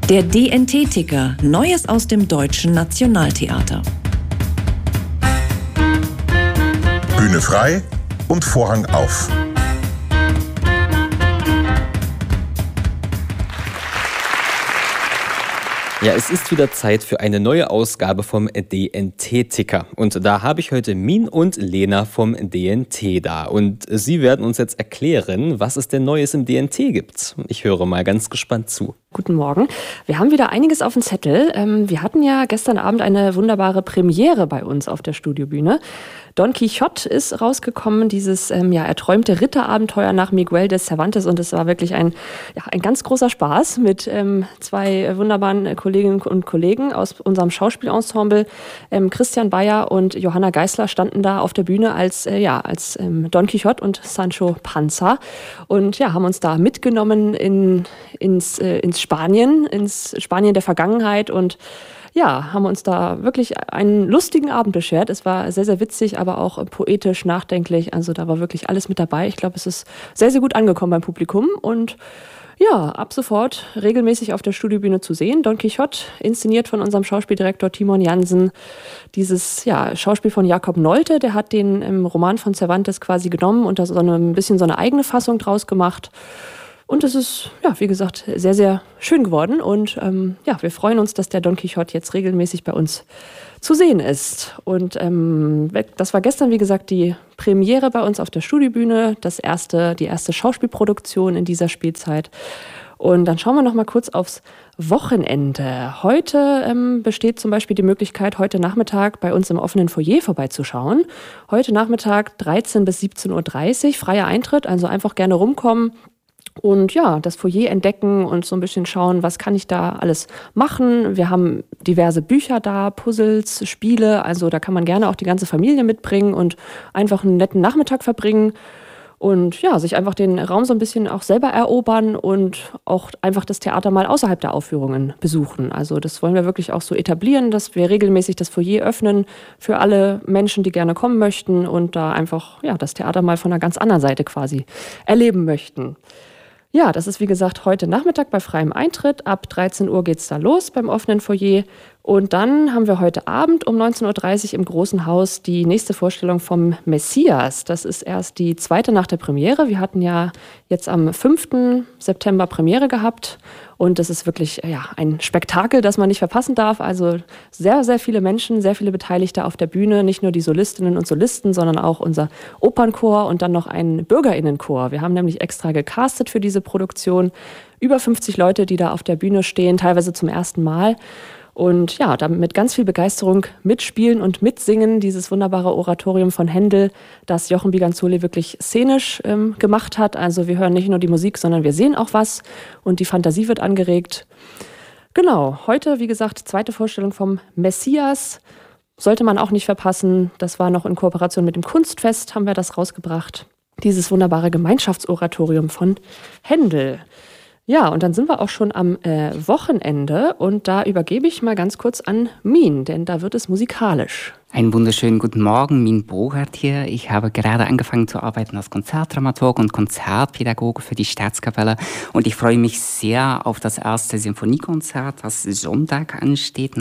Der DNT-Ticker, Neues aus dem Deutschen Nationaltheater. Bühne frei und Vorhang auf. Ja, es ist wieder Zeit für eine neue Ausgabe vom DNT-Ticker. Und da habe ich heute Min und Lena vom DNT da. Und sie werden uns jetzt erklären, was es denn Neues im DNT gibt. Ich höre mal ganz gespannt zu. Guten Morgen. Wir haben wieder einiges auf dem Zettel. Wir hatten ja gestern Abend eine wunderbare Premiere bei uns auf der Studiobühne. Don Quixote ist rausgekommen, dieses erträumte Ritterabenteuer nach Miguel de Cervantes. Und es war wirklich ein ganz großer Spaß mit zwei wunderbaren Kolleginnen und Kollegen aus unserem Schauspielensemble. Christian Bayer und Johanna Geisler standen da auf der Bühne als Don Quixote und Sancho Panza und haben uns da mitgenommen ins Spanien der Vergangenheit und haben uns da wirklich einen lustigen Abend beschert. Es war sehr, sehr witzig, aber auch poetisch, nachdenklich. Also da war wirklich alles mit dabei. Ich glaube, es ist sehr, sehr gut angekommen beim Publikum und ab sofort regelmäßig auf der Studiobühne zu sehen. Don Quixote, inszeniert von unserem Schauspieldirektor Timon Jansen. Dieses Schauspiel von Jakob Nolte, der hat den Roman von Cervantes quasi genommen und da ein bisschen so eine eigene Fassung draus gemacht. Und es ist, wie gesagt, sehr, sehr schön geworden. Und wir freuen uns, dass der Don Quixote jetzt regelmäßig bei uns zu sehen ist. Und das war gestern, wie gesagt, die Premiere bei uns auf der Studiobühne. Die erste Schauspielproduktion in dieser Spielzeit. Und dann schauen wir noch mal kurz aufs Wochenende. Heute besteht zum Beispiel die Möglichkeit, heute Nachmittag bei uns im offenen Foyer vorbeizuschauen. Heute Nachmittag 13 bis 17:30 Uhr, freier Eintritt, also einfach gerne rumkommen. Und das Foyer entdecken und so ein bisschen schauen, was kann ich da alles machen. Wir haben diverse Bücher da, Puzzles, Spiele. Also da kann man gerne auch die ganze Familie mitbringen und einfach einen netten Nachmittag verbringen. Und sich einfach den Raum so ein bisschen auch selber erobern und auch einfach das Theater mal außerhalb der Aufführungen besuchen. Also das wollen wir wirklich auch so etablieren, dass wir regelmäßig das Foyer öffnen für alle Menschen, die gerne kommen möchten und da einfach das Theater mal von einer ganz anderen Seite quasi erleben möchten. Ja, das ist wie gesagt heute Nachmittag bei freiem Eintritt. Ab 13 Uhr geht's da los beim offenen Foyer. Und dann haben wir heute Abend um 19:30 Uhr im Großen Haus die nächste Vorstellung vom Messias. Das ist erst die zweite nach der Premiere. Wir hatten ja jetzt am 5. September Premiere gehabt. Und das ist wirklich ein Spektakel, das man nicht verpassen darf. Also sehr, sehr viele Menschen, sehr viele Beteiligte auf der Bühne. Nicht nur die Solistinnen und Solisten, sondern auch unser Opernchor und dann noch ein BürgerInnenchor. Wir haben nämlich extra gecastet für diese Produktion. Über 50 Leute, die da auf der Bühne stehen, teilweise zum ersten Mal. Und da mit ganz viel Begeisterung mitspielen und mitsingen, dieses wunderbare Oratorium von Händel, das Jochen Biganzoli wirklich szenisch gemacht hat. Also wir hören nicht nur die Musik, sondern wir sehen auch was und die Fantasie wird angeregt. Genau, heute, wie gesagt, zweite Vorstellung vom Messias. Sollte man auch nicht verpassen. Das war noch in Kooperation mit dem Kunstfest, haben wir das rausgebracht. Dieses wunderbare Gemeinschaftsoratorium von Händel. Ja, und dann sind wir auch schon am Wochenende und da übergebe ich mal ganz kurz an Min, denn da wird es musikalisch. Einen wunderschönen guten Morgen, Min Bogart hier. Ich habe gerade angefangen zu arbeiten als Konzertdramaturg und Konzertpädagoge für die Staatskapelle und ich freue mich sehr auf das erste Sinfoniekonzert, das Sonntag ansteht.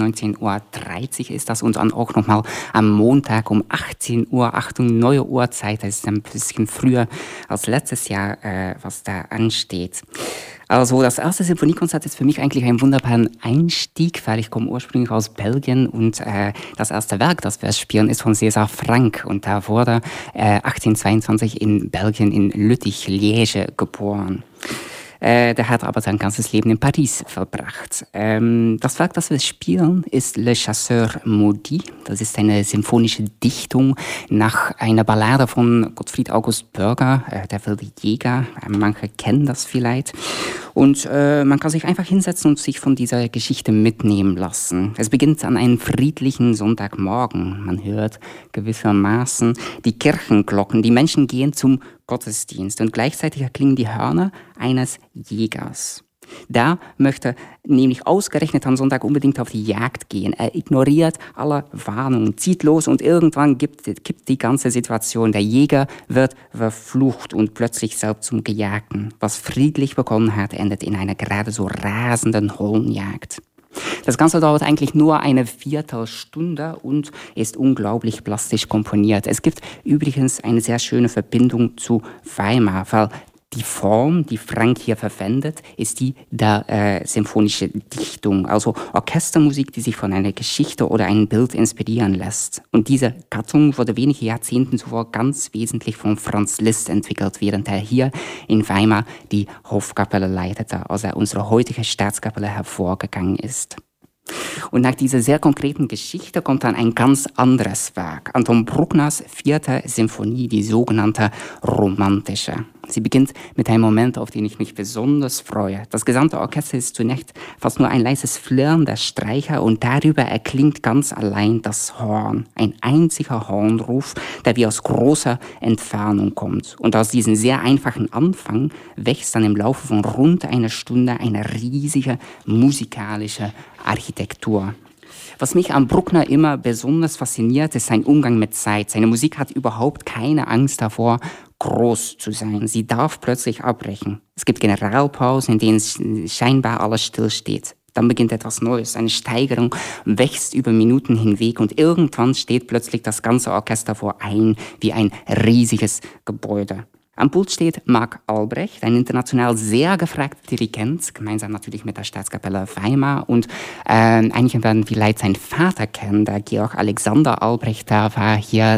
19:30 Uhr ist das und dann auch nochmal am Montag um 18 Uhr. Achtung, neue Uhrzeit, das ist ein bisschen früher als letztes Jahr, was da ansteht. Also das erste Sinfoniekonzert ist für mich eigentlich ein wunderbarer Einstieg, weil ich komme ursprünglich aus Belgien und das erste Werk, das wir spielen, ist von César Franck und da wurde 1822 in Belgien in Lüttich-Liège geboren. Der hat aber sein ganzes Leben in Paris verbracht. Das Werk, das wir spielen, ist Le Chasseur Maudit. Das ist eine symphonische Dichtung nach einer Ballade von Gottfried August Bürger, der wilde Jäger. Manche kennen das vielleicht. Und man kann sich einfach hinsetzen und sich von dieser Geschichte mitnehmen lassen. Es beginnt an einem friedlichen Sonntagmorgen. Man hört gewissermaßen die Kirchenglocken. Die Menschen gehen zum Gottesdienst und gleichzeitig erklingen die Hörner eines Jägers. Der möchte nämlich ausgerechnet am Sonntag unbedingt auf die Jagd gehen. Er ignoriert alle Warnungen, zieht los und irgendwann kippt die ganze Situation. Der Jäger wird verflucht und plötzlich selbst zum Gejagten. Was friedlich begonnen hat, endet in einer gerade so rasenden Hullenjagd. Das Ganze dauert eigentlich nur eine Viertelstunde und ist unglaublich plastisch komponiert. Es gibt übrigens eine sehr schöne Verbindung zu Weimar, weil die Form, die Frank hier verwendet, ist die der symphonische Dichtung, also Orchestermusik, die sich von einer Geschichte oder einem Bild inspirieren lässt. Und diese Gattung wurde wenige Jahrzehnte zuvor ganz wesentlich von Franz Liszt entwickelt, während er hier in Weimar die Hofkapelle leitete, als er unsere heutige Staatskapelle hervorgegangen ist. Und nach dieser sehr konkreten Geschichte kommt dann ein ganz anderes Werk, Anton Bruckners 4. Symphonie, die sogenannte Romantische. Sie beginnt mit einem Moment, auf den ich mich besonders freue. Das gesamte Orchester ist zunächst fast nur ein leises Flirren der Streicher und darüber erklingt ganz allein das Horn. Ein einziger Hornruf, der wie aus großer Entfernung kommt. Und aus diesem sehr einfachen Anfang wächst dann im Laufe von rund einer Stunde eine riesige musikalische Architektur. Was mich an Bruckner immer besonders fasziniert, ist sein Umgang mit Zeit. Seine Musik hat überhaupt keine Angst davor, groß zu sein. Sie darf plötzlich abbrechen. Es gibt Generalpausen, in denen scheinbar alles stillsteht. Dann beginnt etwas Neues. Eine Steigerung wächst über Minuten hinweg und irgendwann steht plötzlich das ganze Orchester vor ein wie ein riesiges Gebäude. Am Pult steht Marc Albrecht, ein international sehr gefragter Dirigent, gemeinsam natürlich mit der Staatskapelle Weimar. Und einige werden vielleicht seinen Vater kennen, der Georg Alexander Albrecht, der war hier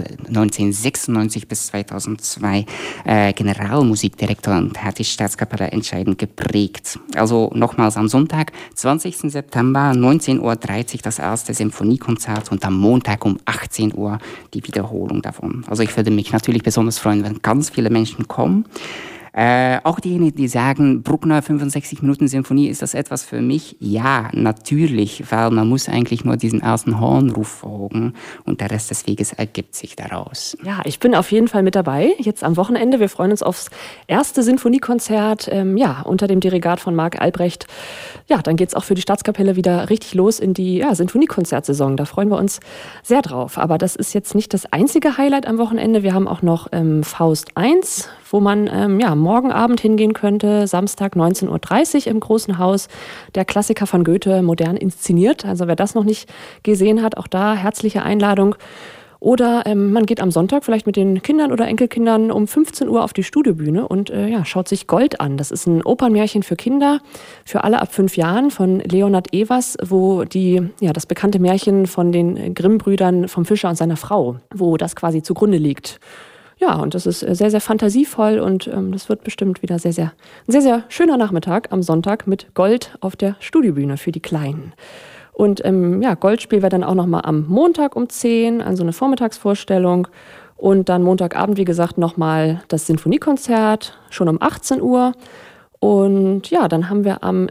1996 bis 2002 Generalmusikdirektor und hat die Staatskapelle entscheidend geprägt. Also nochmals am Sonntag, 20. September, 19.30 Uhr das erste Symphoniekonzert und am Montag um 18 Uhr die Wiederholung davon. Also ich würde mich natürlich besonders freuen, wenn ganz viele Menschen kommen. Auch diejenigen, die sagen, Bruckner 65 Minuten Symphonie, ist das etwas für mich? Ja, natürlich, weil man muss eigentlich nur diesen ersten Hornruf folgen und der Rest des Weges ergibt sich daraus. Ja, ich bin auf jeden Fall mit dabei, jetzt am Wochenende. Wir freuen uns aufs erste Sinfoniekonzert, unter dem Dirigat von Marc Albrecht. Ja, dann geht's auch für die Staatskapelle wieder richtig los in die Sinfoniekonzertsaison. Da freuen wir uns sehr drauf. Aber das ist jetzt nicht das einzige Highlight am Wochenende. Wir haben auch noch Faust I, wo man morgen Abend hingehen könnte, Samstag 19.30 Uhr im Großen Haus. Der Klassiker von Goethe modern inszeniert. Also wer das noch nicht gesehen hat, auch da herzliche Einladung. Oder man geht am Sonntag vielleicht mit den Kindern oder Enkelkindern um 15 Uhr auf die Studiobühne und schaut sich Gold an. Das ist ein Opernmärchen für Kinder, für alle ab 5 Jahren von Leonhard Evers, wo das bekannte Märchen von den Grimm-Brüdern vom Fischer und seiner Frau, wo das quasi zugrunde liegt. Ja, und das ist sehr, sehr fantasievoll und das wird bestimmt wieder ein sehr schöner Nachmittag am Sonntag mit Gold auf der Studiobühne für die Kleinen. Und Gold spielen wir dann auch nochmal am Montag um 10, also eine Vormittagsvorstellung. Und dann Montagabend, wie gesagt, nochmal das Sinfoniekonzert, schon um 18 Uhr. Und ja, dann haben wir am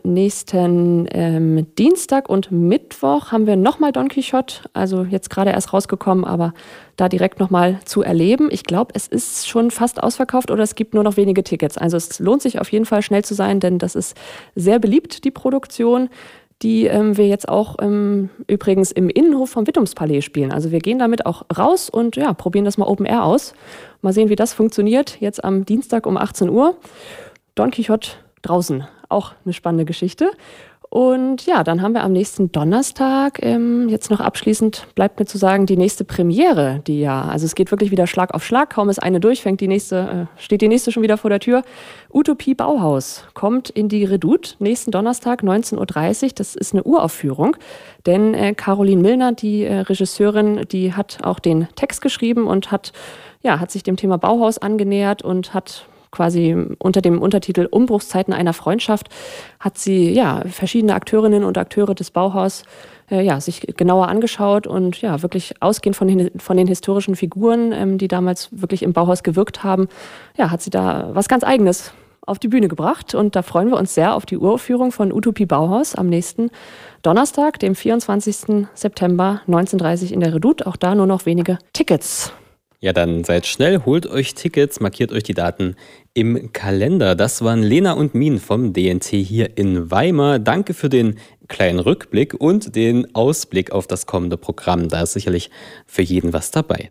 nächsten Dienstag und Mittwoch haben wir nochmal Don Quixote, also jetzt gerade erst rausgekommen, aber da direkt nochmal zu erleben. Ich glaube, es ist schon fast ausverkauft oder es gibt nur noch wenige Tickets. Also es lohnt sich auf jeden Fall schnell zu sein, denn das ist sehr beliebt, die Produktion, die wir jetzt auch übrigens im Innenhof vom Wittumspalais spielen. Also wir gehen damit auch raus und probieren das mal Open Air aus. Mal sehen, wie das funktioniert, jetzt am Dienstag um 18 Uhr. Don Quixote draußen, auch eine spannende Geschichte. Und ja, dann haben wir am nächsten Donnerstag, jetzt noch abschließend bleibt mir zu sagen, die nächste Premiere, also es geht wirklich wieder Schlag auf Schlag, kaum ist eine durch, steht die nächste schon wieder vor der Tür. Utopie Bauhaus kommt in die Redoute, nächsten Donnerstag, 19.30 Uhr, das ist eine Uraufführung, denn Caroline Milner, die Regisseurin, die hat auch den Text geschrieben und hat sich dem Thema Bauhaus angenähert und hat quasi unter dem Untertitel Umbruchszeiten einer Freundschaft hat sie verschiedene Akteurinnen und Akteure des Bauhaus sich genauer angeschaut und wirklich ausgehend von den historischen Figuren, die damals wirklich im Bauhaus gewirkt haben, hat sie da was ganz Eigenes auf die Bühne gebracht und da freuen wir uns sehr auf die Uraufführung von Utopie Bauhaus am nächsten Donnerstag, dem 24. September 19:30 in der Redoute. Auch da nur noch wenige Tickets. Ja, dann seid schnell, holt euch Tickets, markiert euch die Daten im Kalender. Das waren Lena und Min vom DNT hier in Weimar. Danke für den kleinen Rückblick und den Ausblick auf das kommende Programm. Da ist sicherlich für jeden was dabei.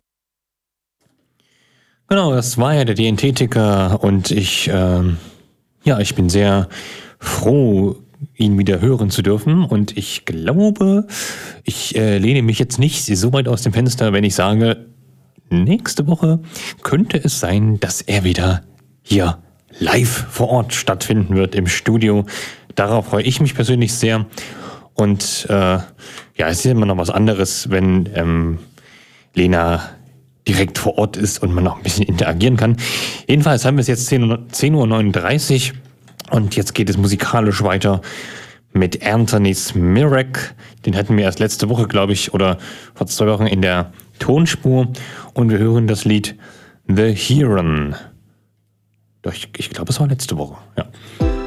Genau, das war ja der DNT-Ticker und ich bin sehr froh, ihn wieder hören zu dürfen. Und ich glaube, ich lehne mich jetzt nicht so weit aus dem Fenster, wenn ich sage, nächste Woche könnte es sein, dass er wieder hier live vor Ort stattfinden wird im Studio. Darauf freue ich mich persönlich sehr. Und es ist immer noch was anderes, wenn Lena direkt vor Ort ist und man noch ein bisschen interagieren kann. Jedenfalls haben wir es jetzt 10:39 Uhr und jetzt geht es musikalisch weiter mit Anthony Smirek. Den hatten wir erst letzte Woche, glaube ich, oder vor 2 Wochen in der Tonspur. Und wir hören das Lied The Heron. Ich glaube, es war letzte Woche, ja.